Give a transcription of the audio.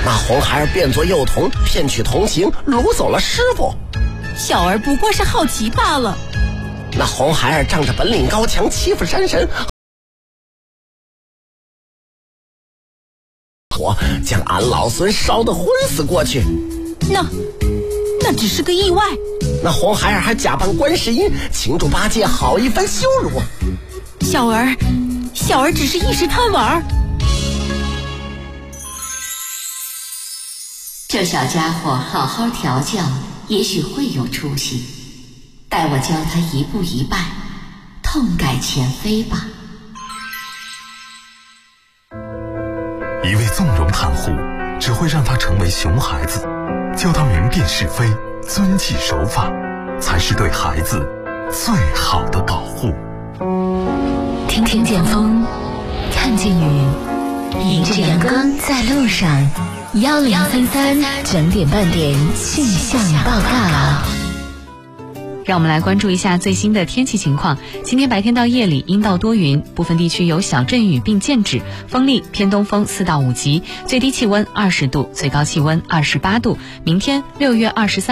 那红孩儿变作幼童，骗取同情，掳走了师傅。 小儿不过是好奇罢了。 那红孩儿仗着本领高强，欺负山神，火将俺老孙烧得昏死过去。 那只是个意外。 那红孩儿还假扮观世音，请猪八戒好一番羞辱。 小儿只是一时贪玩。 这小家伙好好调教，也许会有出息。待我教他一步一拜，痛改前非吧。 一味纵容袒护，只会让他成为熊孩子。教他明辨是非，遵纪守法，才是对孩子最好的保护。 听见风，看见雨，迎着阳光在路上。1033整点半点气象报告。 让我们来关注一下最新的天气情况。今天白天到夜里阴到多云，部分地区有小阵雨并见指，风力偏东风4到5级，最低气温20度，最高气温28度。明天6月23